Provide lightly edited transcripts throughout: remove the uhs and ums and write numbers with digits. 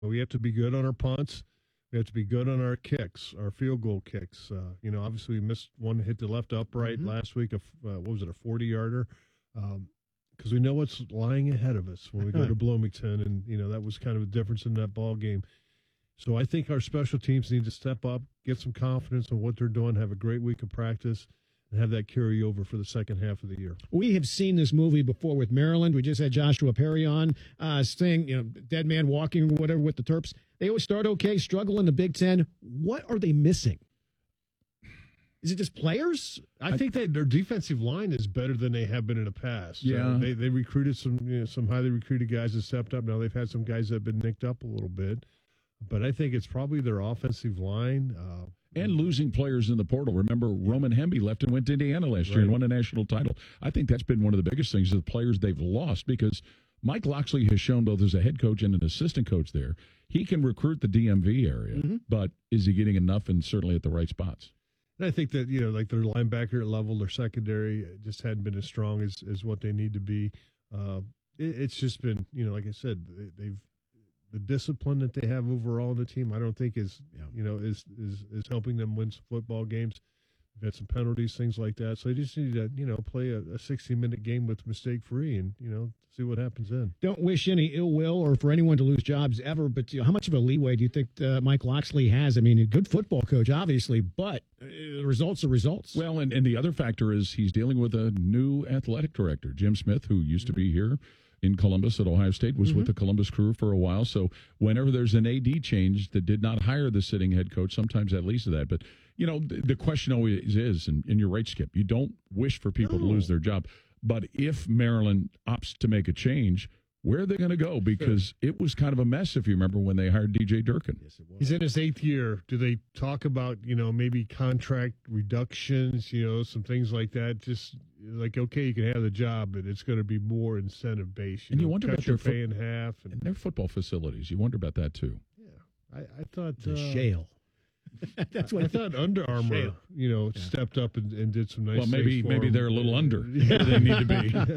We have to be good on our punts. We have to be good on our kicks, our field goal kicks. Obviously we missed one, hit the left upright last week. What was it, a 40-yarder? Because we know what's lying ahead of us when we go to Bloomington, and that was kind of a difference in that ball game. So I think our special teams need to step up, get some confidence in what they're doing, have a great week of practice, and have that carry over for the second half of the year. We have seen this movie before with Maryland. We just had Joshua Perry on saying, dead man walking or whatever with the Terps. They always start okay, struggle in the Big Ten. What are they missing? Is it just players? I think that their defensive line is better than they have been in the past. Yeah. They recruited some highly recruited guys that stepped up. Now they've had some guys that have been nicked up a little bit. But I think it's probably their offensive line. And losing players in the portal. Remember, Roman Hemby left and went to Indiana last year and won a national title. I think that's been one of the biggest things, the players they've lost, because Mike Locksley has shown, both as a head coach and an assistant coach there, he can recruit the DMV area, but is he getting enough and certainly at the right spots? And I think that, like their linebacker level, their secondary just hadn't been as strong as what they need to be. It's just been, like I said, the discipline that they have overall in the team, I don't think is helping them win some football games. They've had some penalties, things like that. So they just need to, play a 60-minute game with mistake-free and, see what happens then. Don't wish any ill will or for anyone to lose jobs ever, but how much of a leeway do you think Mike Locksley has? I mean, a good football coach, obviously, but results are results. Well, and the other factor is he's dealing with a new athletic director, Jim Smith, who used to be here in Columbus at Ohio State, was with the Columbus Crew for a while. So whenever there's an AD change that did not hire the sitting head coach, sometimes that leads to that. But, the question always is, and you're right, Skip, you don't wish for people to lose their job. But if Maryland opts to make a change, where are they going to go? Because it was kind of a mess, if you remember, when they hired DJ Durkin. Yes, it was. He's in his 8th year. Do they talk about, maybe contract reductions, some things like that? Just like, okay, you can have the job, but it's going to be more incentive-based. And you wonder about your pay in half. And their football facilities. You wonder about that, too. Yeah. I thought... The shale. That's what I thought. Under Armour, stepped up and did some nice. Well, maybe them. they're a little under where they need to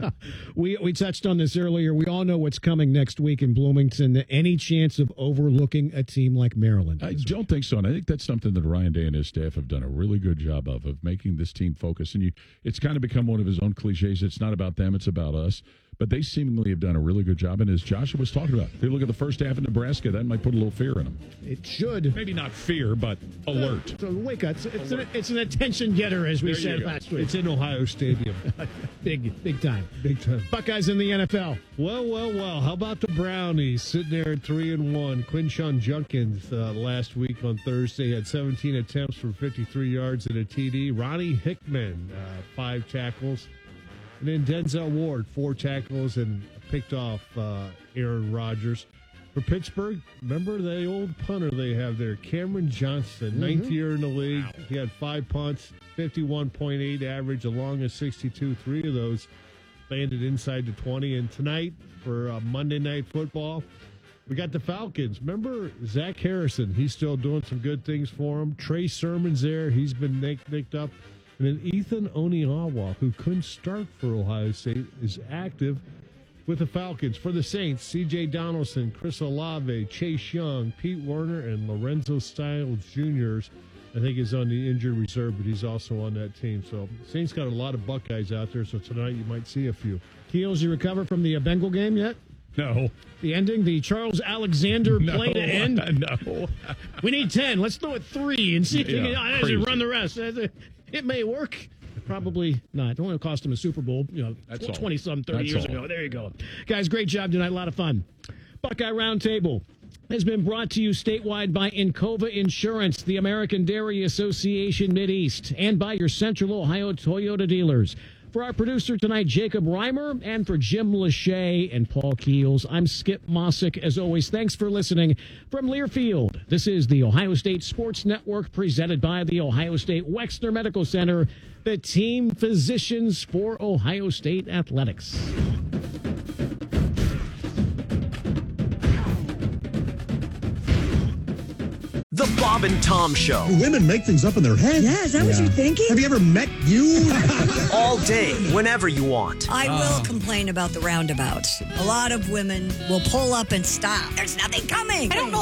be. We touched on this earlier. We all know what's coming next week in Bloomington. Any chance of overlooking a team like Maryland? I don't think so, and I think that's something that Ryan Day and his staff have done a really good job of making this team focus. And it's kind of become one of his own cliches. It's not about them; it's about us. But they seemingly have done a really good job. And as Joshua was talking about, if they look at the first half of Nebraska, that might put a little fear in them. It should. Maybe not fear, but alert. So wake up. It's an attention getter, as we said last week. It's in Ohio Stadium. Big time. Big time. Buckeyes in the NFL. Well. How about the Brownies sitting there at 3-1? Quinshon Judkins last week on Thursday had 17 attempts for 53 yards and a TD. Ronnie Hickman, 5 tackles. And then Denzel Ward, 4 tackles and picked off Aaron Rodgers. For Pittsburgh, remember the old punter they have there, Cameron Johnston, 9th year in the league. Wow. He had 5 punts, 51.8 average, along with 62. 3 of those landed inside the 20. And tonight, for Monday Night Football, we got the Falcons. Remember Zach Harrison? He's still doing some good things for him. Trey Sermon's there. He's been nicked up. And then Ethan Oniawa, who couldn't start for Ohio State, is active with the Falcons. For the Saints, C.J. Donaldson, Chris Olave, Chase Young, Pete Werner, and Lorenzo Styles Jr. I think is on the injured reserve, but he's also on that team. So Saints got a lot of Buckeyes out there, so tonight you might see a few. Keels, you recover from the Bengal game yet? No. The ending, the Charles Alexander play to end? No. We need 10. Let's throw it 3 and see if you can run the rest. It may work. Probably not. It only cost him a Super Bowl, 20-some, 30 years ago. There you go. Guys, great job tonight. A lot of fun. Buckeye Roundtable has been brought to you statewide by Encova Insurance, the American Dairy Association Mideast, and by your Central Ohio Toyota dealers. For our producer tonight, Jacob Reimer, and for Jim Lachey and Paul Keels, I'm Skip Mossick. As always, thanks for listening from Learfield. This is the Ohio State Sports Network, presented by the Ohio State Wexner Medical Center, the team physicians for Ohio State athletics. The Bob and Tom Show. Do women make things up in their head? Yeah, is that what you're thinking? Have you ever met you? All day, whenever you want. I will complain about the roundabouts. A lot of women will pull up and stop. There's nothing coming. I don't know